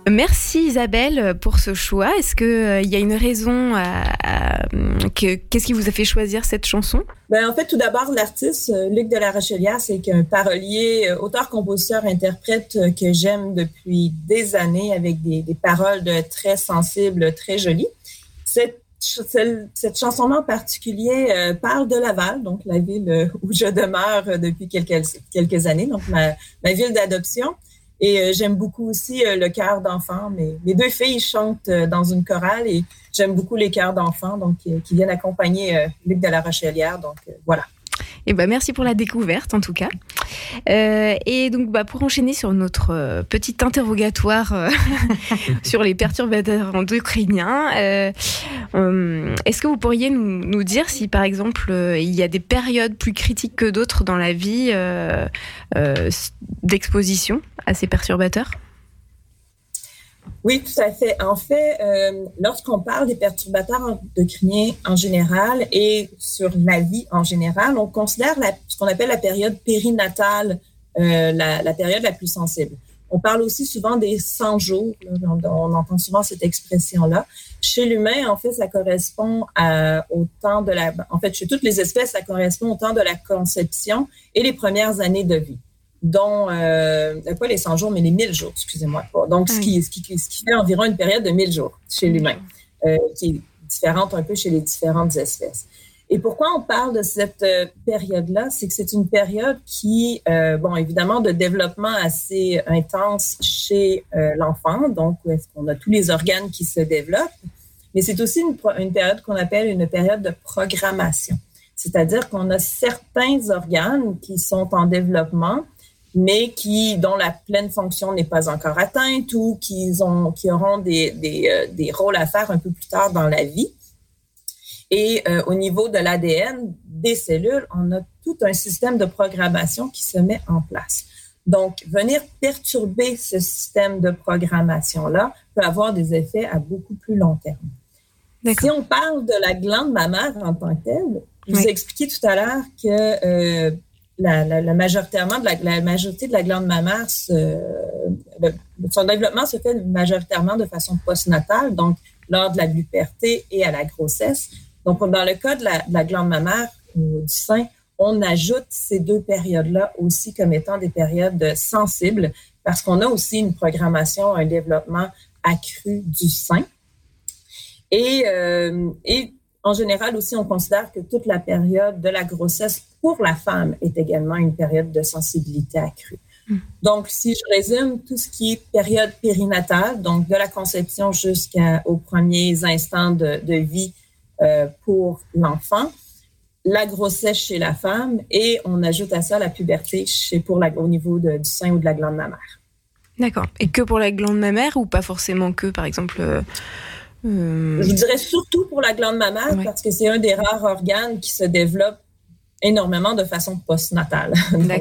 Merci Isabelle pour ce choix. Est-ce qu'il y a une raison qu'est-ce qui vous a fait choisir cette chanson? En fait, tout d'abord, l'artiste Luc de La Rochelière, c'est un parolier, auteur, compositeur, interprète que j'aime depuis des années avec des paroles très sensibles, très jolies. Cette chanson-là en particulier parle de Laval, donc la ville où je demeure depuis quelques années, donc ma ville d'adoption. Et j'aime beaucoup aussi le chœur d'enfants. Mes deux filles chantent dans une chorale et j'aime beaucoup les chœurs d'enfants donc qui viennent accompagner Luc de La Rochelière. Donc voilà. Et merci pour la découverte en tout cas. Et donc pour enchaîner sur notre petit interrogatoire sur les perturbateurs endocriniens, est-ce que vous pourriez nous dire si par exemple il y a des périodes plus critiques que d'autres dans la vie d'exposition à ces perturbateurs? Oui, tout à fait. En fait, lorsqu'on parle des perturbateurs endocriniens en général et sur la vie en général, on considère ce qu'on appelle la période périnatale, la période la plus sensible. On parle aussi souvent des 100 jours. On entend souvent cette expression-là. Chez l'humain, en fait, ça correspond au temps de En fait, chez toutes les espèces, ça correspond au temps de la conception et les premières années de vie. Dont, pas les 100 jours, mais les 1000 jours, excusez-moi. Donc, ce qui fait environ une période de 1000 jours chez l'humain, qui est différente un peu chez les différentes espèces. Et pourquoi on parle de cette période-là? C'est que c'est une période qui, évidemment, de développement assez intense chez l'enfant, donc où est-ce qu'on a tous les organes qui se développent, mais c'est aussi une période qu'on appelle une période de programmation. C'est-à-dire qu'on a certains organes qui sont en développement, mais dont la pleine fonction n'est pas encore atteinte ou qui auront des rôles à faire un peu plus tard dans la vie. Et au niveau de l'ADN des cellules, on a tout un système de programmation qui se met en place. Donc, venir perturber ce système de programmation-là peut avoir des effets à beaucoup plus long terme. D'accord. Si on parle de la glande mammaire en tant que telle, je vous ai expliqué tout à l'heure que la majorité de la glande mammaire, son développement se fait majoritairement de façon postnatale, donc lors de la puberté et à la grossesse. Donc, dans le cas de la glande mammaire ou du sein, on ajoute ces deux périodes-là aussi comme étant des périodes sensibles parce qu'on a aussi une programmation, un développement accru du sein. Et en général aussi, on considère que toute la période de la grossesse pour la femme est également une période de sensibilité accrue. Donc, si je résume, tout ce qui est période périnatale, donc de la conception jusqu'aux premiers instants de vie pour l'enfant, la grossesse chez la femme et on ajoute à ça la puberté au niveau du sein ou de la glande mammaire. D'accord. Et que pour la glande mammaire ou pas forcément que, par exemple Je dirais surtout pour la glande mammaire parce que c'est un des rares organes qui se développe énormément de façon postnatale. Donc,